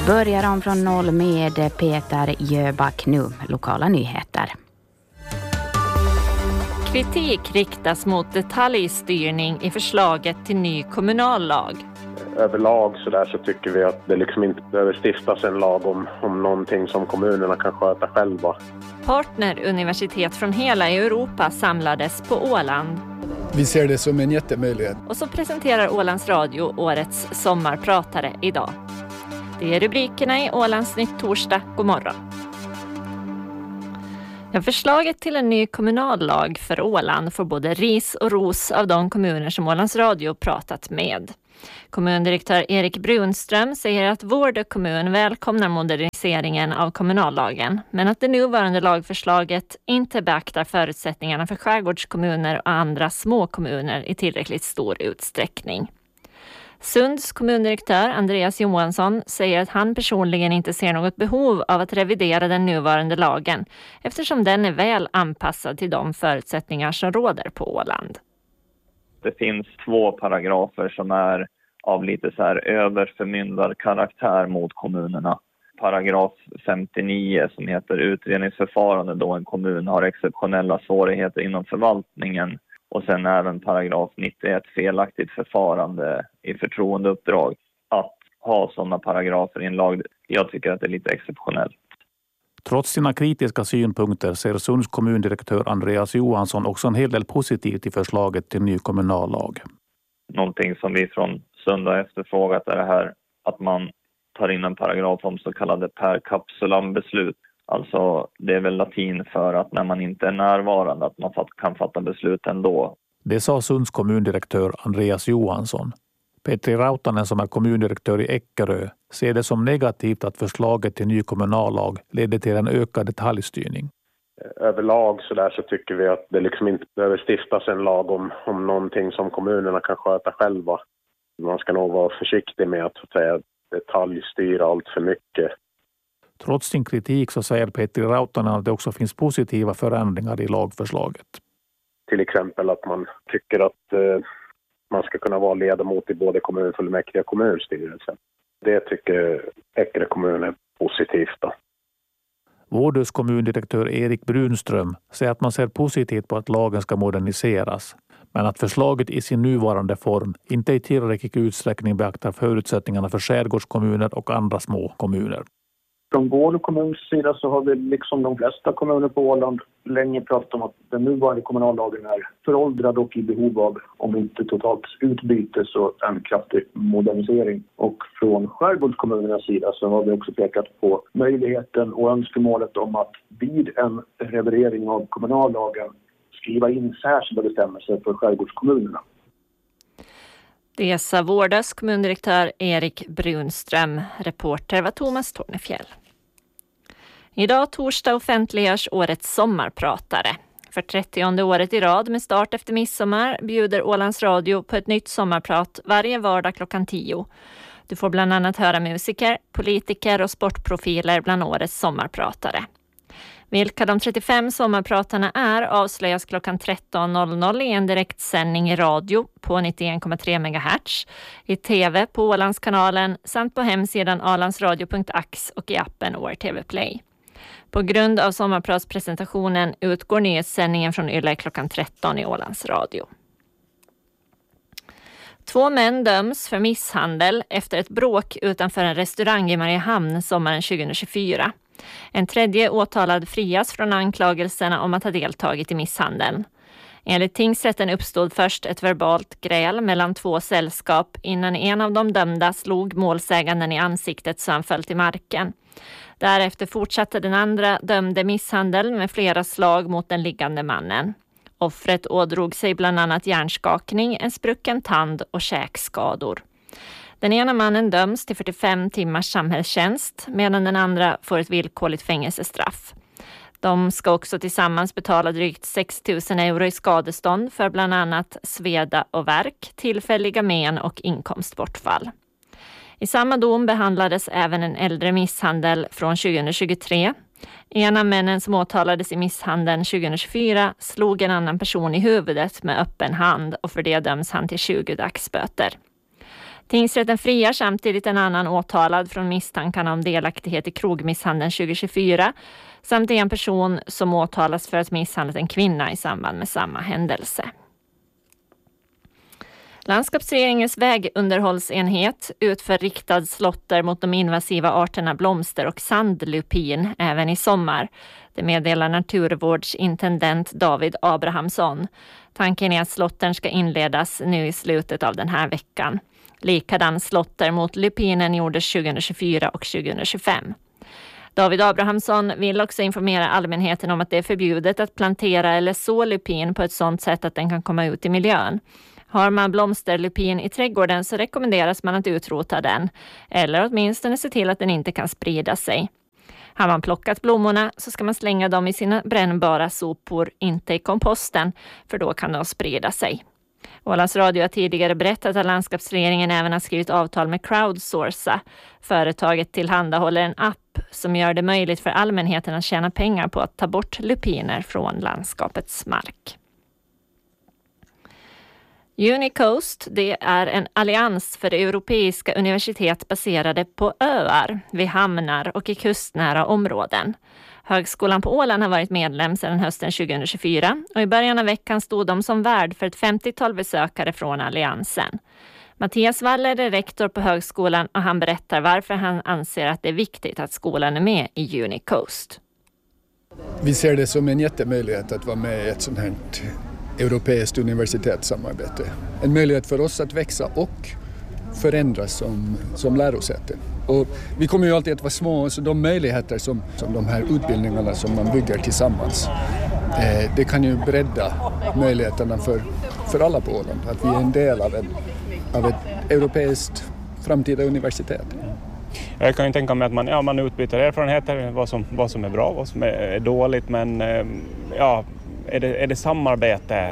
Börjar om från noll med Peter Jöback nu, lokala nyheter. Kritik riktas mot detaljstyrning i förslaget till ny kommunallag. Överlag så tycker vi att det liksom inte behöver stiftas en lag om någonting som kommunerna kan sköta själva. Partneruniversitet från hela Europa samlades på Åland. Vi ser det som en jättemöjlighet. Och så presenterar Ålands Radio årets sommarpratare idag. Det är rubrikerna i Ålands Nytt torsdag. God morgon. Förslaget till en ny kommunallag för Åland får både ris och ros av de kommuner som Ålands Radio pratat med. Kommundirektör Erik Brunström säger att Vårdö kommun välkomnar moderniseringen av kommunallagen, men att det nuvarande lagförslaget inte beaktar förutsättningarna för skärgårdskommuner och andra små kommuner i tillräckligt stor utsträckning. Sunds kommundirektör Andreas Johansson säger att han personligen inte ser något behov av att revidera den nuvarande lagen eftersom den är väl anpassad till de förutsättningar som råder på Åland. Det finns 2 paragrafer som är av lite så här överförmyndarkaraktär mot kommunerna. Paragraf 59 som heter utredningsförfarande då en kommun har exceptionella svårigheter inom förvaltningen. Och sen även paragraf 91 felaktigt förfarande i förtroendeuppdrag. Att ha sådana paragrafer i en lag, jag tycker att det är lite exceptionellt. Trots sina kritiska synpunkter ser Sunds kommundirektör Andreas Johansson också en hel del positivt i förslaget till ny kommunallag. Någonting som vi från Sund har efterfrågat är det här att man tar in en paragraf om så kallade per capsulam beslut. Alltså det är väl latin för att när man inte är närvarande att man kan fatta beslut ändå. Det sa Sunds kommundirektör Andreas Johansson. Petri Rautanen som är kommundirektör i Eckerö ser det som negativt att förslaget till ny kommunallag leder till en ökad detaljstyrning. Överlag så tycker vi att det liksom inte behöver stiftas en lag om någonting som kommunerna kan sköta själva. Man ska nog vara försiktig med att säga detaljstyra allt för mycket. Trots sin kritik så säger Petri Rautanen att det också finns positiva förändringar i lagförslaget. Till exempel att man tycker att man ska kunna vara ledamot i både kommunfullmäktige och kommunstyrelsen. Det tycker Eckerö kommun är positivt då. Vårdös kommundirektör Erik Brunström säger att man ser positivt på att lagen ska moderniseras, men att förslaget i sin nuvarande form inte i tillräcklig utsträckning beaktar förutsättningarna för skärgårdskommuner och andra små kommuner. Från Vårdö kommuns sida så har vi liksom de flesta kommuner på Åland länge pratat om att den nuvarande kommunallagen är föråldrad och i behov av, om inte totalt utbyte, så en kraftig modernisering. Och från skärgårdskommunernas sida så har vi också pekat på möjligheten och önskemålet om att vid en revidering av kommunallagen skriva in särskilda bestämmelser för skärgårdskommunerna. Det sa Vårdös kommundirektör Erik Brunström. Reporter var Thomas Tornefjäll. Idag torsdag offentliggörs årets sommarpratare. För 30:e året i rad med start efter midsommar bjuder Ålands Radio på ett nytt sommarprat varje vardag klockan 10. Du får bland annat höra musiker, politiker och sportprofiler bland årets sommarpratare. Vilka de 35 sommarpratarna är avslöjas klockan 13.00 i en direktsändning i radio på 91,3 MHz, i tv på Ålandskanalen samt på hemsidan alandsradio.ax och i appen ORTV Play. På grund av sommarpratspresentationen utgår nyhetssändningen från Yle klockan 13 i Ålands Radio. 2 män döms för misshandel efter ett bråk utanför en restaurang i Mariehamn sommaren 2024. En tredje åtalad frias från anklagelserna om att ha deltagit i misshandeln. Enligt tingsrätten uppstod först ett verbalt gräl mellan 2 sällskap innan en av de dömda slog målsäganden i ansiktet så han föll till marken. Därefter fortsatte den andra dömde misshandeln med flera slag mot den liggande mannen. Offret ådrog sig bland annat hjärnskakning, en sprucken tand och käkskador. Den ena mannen döms till 45 timmars samhällstjänst medan den andra får ett villkorligt fängelsestraff. De ska också tillsammans betala drygt 6 000 euro i skadestånd för bland annat sveda och värk, tillfälliga men och inkomstbortfall. I samma dom behandlades även en äldre misshandel från 2023. En av männen som åtalades i misshandeln 2024 slog en annan person i huvudet med öppen hand och för det döms han till 20 dagsböter. Tingsrätten friar samtidigt en annan åtalad från misstankarna om delaktighet i krogmisshandeln 2024 samt en person som åtalas för att misshandlat en kvinna i samband med samma händelse. Landskapsregeringens vägunderhållsenhet utför riktad slotter mot de invasiva arterna blomster och sandlupin även i sommar. Det meddelar naturvårdsintendent David Abrahamsson. Tanken är att slottern ska inledas nu i slutet av den här veckan. Likadan slotter mot lupinen gjordes 2024 och 2025. David Abrahamsson vill också informera allmänheten om att det är förbjudet att plantera eller så lupin på ett sådant sätt att den kan komma ut i miljön. Har man blomsterlupin i trädgården så rekommenderas man att utrota den eller åtminstone se till att den inte kan sprida sig. Har man plockat blommorna så ska man slänga dem i sina brännbara sopor, inte i komposten, för då kan de sprida sig. Ålands Radio har tidigare berättat att landskapsregeringen även har skrivit avtal med Crowdsourca. Företaget tillhandahåller en app som gör det möjligt för allmänheten att tjäna pengar på att ta bort lupiner från landskapets mark. Unicoast, det är en allians för europeiska universitet baserade på öar, vid hamnar och i kustnära områden. Högskolan på Åland har varit medlem sedan hösten 2024 och i början av veckan stod de som värd för ett 50-tal besökare från alliansen. Mattias Waller är rektor på högskolan och han berättar varför han anser att det är viktigt att skolan är med i Unicoast. Vi ser det som en jättemöjlighet att vara med i ett sådant här europeiskt universitetssamarbete. En möjlighet för oss att växa och förändras som lärosäten. Och vi kommer ju alltid att vara små, så de möjligheter som de här utbildningarna som man bygger tillsammans, det kan ju bredda möjligheterna för alla på Åland. Att vi är en del av ett europeiskt framtida universitet. Jag kan ju tänka mig att man utbyter erfarenheter, vad som är bra, vad som är dåligt, men är det samarbete?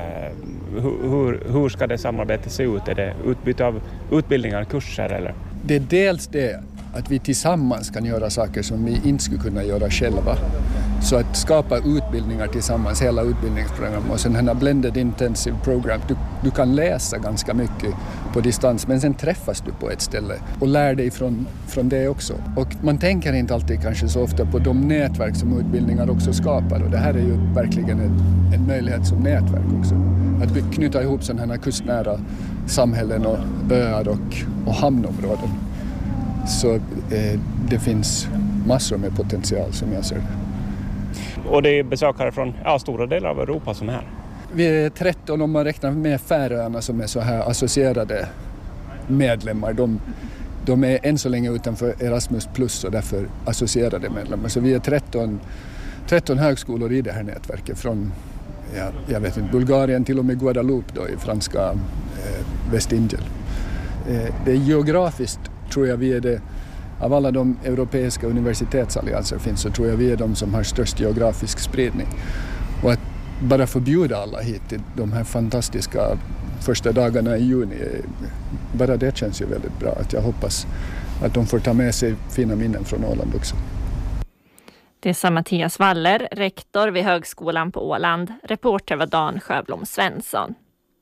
Hur ska det samarbetet se ut? Är det utbyte av utbildningar, kurser eller? Det är dels det att vi tillsammans kan göra saker som vi inte skulle kunna göra själva. Så att skapa utbildningar tillsammans, hela utbildningsprogram och sen här blended intensive program. Du kan läsa ganska mycket på distans men sen träffas du på ett ställe och lär dig från det också. Och man tänker inte alltid kanske så ofta på de nätverk som utbildningar också skapar och det här är ju verkligen en möjlighet som nätverk också. Att knyta ihop sådana här kustnära samhällen och öar och hamnområden. Så det finns massor med potential som jag ser. Och det är besökare från stora delar av Europa som är här. Vi är 13 om man räknar med Färöarna som är så här associerade medlemmar. De är än så länge utanför Erasmus plus och därför associerade medlemmar. Så vi är 13 högskolor i det här nätverket från jag vet inte, Bulgarien till och med Guadeloupe då, i franska Västindien. Det är geografiskt tror jag vi är det, av alla de europeiska universitetsallianser finns så tror jag vi är de som har störst geografisk spridning. Och att bara förbjuda alla hit till de här fantastiska första dagarna i juni, bara det känns ju väldigt bra. Att jag hoppas att de får ta med sig fina minnen från Åland också. Det sa Mattias Waller, rektor vid Högskolan på Åland. Reporter var Dan Sjöblom Svensson.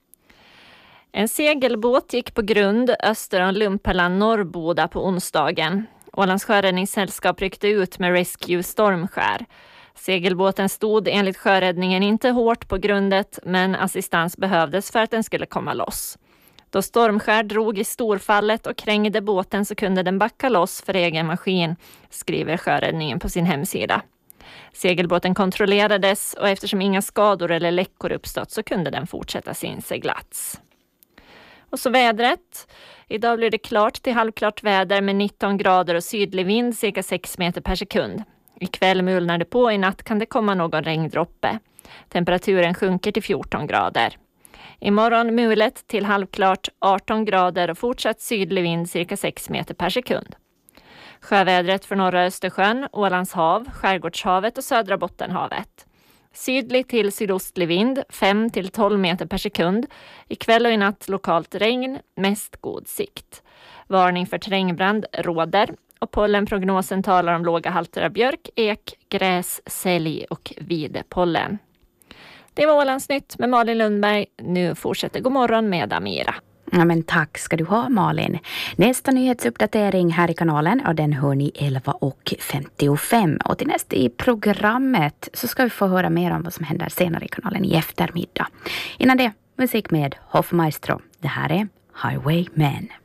En segelbåt gick på grund öster om Lumpeland Norrboda på onsdagen. Ålands sjöräddningssällskap ryckte ut med Rescue Stormskär. Segelbåten stod enligt sjöräddningen inte hårt på grundet men assistans behövdes för att den skulle komma loss. Då Stormskär drog i storfallet och krängde båten så kunde den backa loss för egen maskin, skriver sjöräddningen på sin hemsida. Segelbåten kontrollerades och eftersom inga skador eller läckor uppstått så kunde den fortsätta sin seglats. Och så vädret. Idag blir det klart till halvklart väder med 19 grader och sydlig vind cirka 6 meter per sekund. Ikväll mulnar det på, i natt kan det komma någon regndroppe. Temperaturen sjunker till 14 grader. Imorgon mulet till halvklart 18 grader och fortsatt sydlig vind cirka 6 meter per sekund. Sjövädret för norra Östersjön, Ålands hav, Skärgårdshavet och södra Bottenhavet. Sydlig till sydostlig vind 5 till 12 meter per sekund. Ikväll och i natt lokalt regn, mest god sikt. Varning för terrängbrand råder och pollenprognosen talar om låga halter av björk, ek, gräs, sälj och videpollen. Det var Ålandsnytt med Malin Lundberg. Nu fortsätter God morgon med Amira. Ja, men tack ska du ha, Malin. Nästa nyhetsuppdatering här i kanalen, och den hör ni 11:55. Och till nästa i programmet så ska vi få höra mer om vad som händer senare i kanalen i eftermiddag. Innan det, musik med Hofmaestro. Det här är Highwaymen.